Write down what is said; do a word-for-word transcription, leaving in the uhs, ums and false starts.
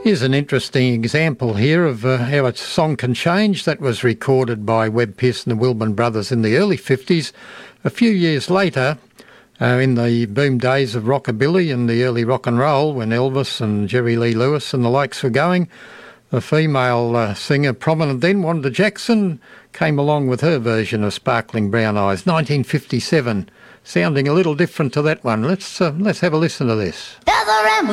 Here's an interesting example here of uh, how a song can change. That was recorded by Webb Pierce and the Wilburn Brothers in the early fifties. A few years later, uh, in the boom days of rockabilly and the early rock and roll, when Elvis and Jerry Lee Lewis and the likes were going, the female uh, singer prominent then, Wanda Jackson, came along with her version of Sparkling Brown Eyes, nineteen fifty-seven, sounding a little different to that one. Let's uh, let's have a listen to this.